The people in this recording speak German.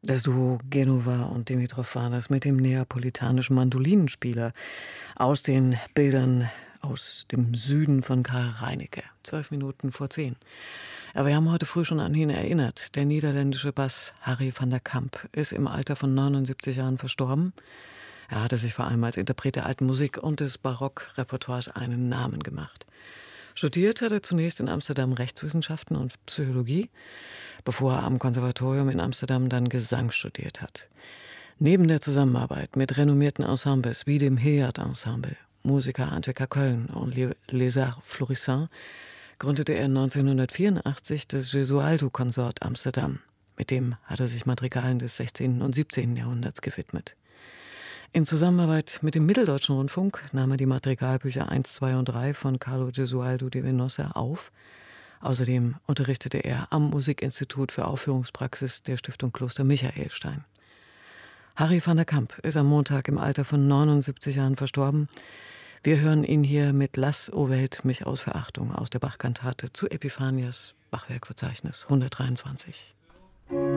Das Duo Genova und Dimitrov war das mit dem neapolitanischen Mandolinenspieler aus den Bildern aus dem Süden von Karl Reinicke. 12 Minuten vor 10. Aber wir haben heute früh schon an ihn erinnert. Der niederländische Bass Harry van der Kamp ist im Alter von 79 Jahren verstorben. Er hatte sich vor allem als Interpret der alten Musik und des Barockrepertoires einen Namen gemacht. Studiert hat er zunächst in Amsterdam Rechtswissenschaften und Psychologie, bevor er am Konservatorium in Amsterdam dann Gesang studiert hat. Neben der Zusammenarbeit mit renommierten Ensembles wie dem Heard Ensemble, Musiker Antwerker Köln und Les Arts Florissants, gründete er 1984 das Gesualdo-Konsort Amsterdam. Mit dem hat er sich Madrigalen des 16. und 17. Jahrhunderts gewidmet. In Zusammenarbeit mit dem Mitteldeutschen Rundfunk nahm er die Madrigalbücher 1, 2 und 3 von Carlo Gesualdo de Venosa auf. Außerdem unterrichtete er am Musikinstitut für Aufführungspraxis der Stiftung Kloster Michaelstein. Harry van der Kamp ist am Montag im Alter von 79 Jahren verstorben. Wir hören ihn hier mit Lass, o Welt, mich aus Verachtung aus der Bach-Kantate zu Epiphanias Bachwerkverzeichnis 123.